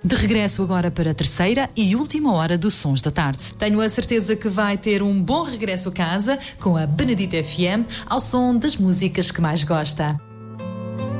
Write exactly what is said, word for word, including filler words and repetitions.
De regresso agora para a terceira e última hora do Sons da Tarde. Tenho a certeza que vai ter um bom regresso a casa com a Benedita F M ao som das músicas que mais gosta.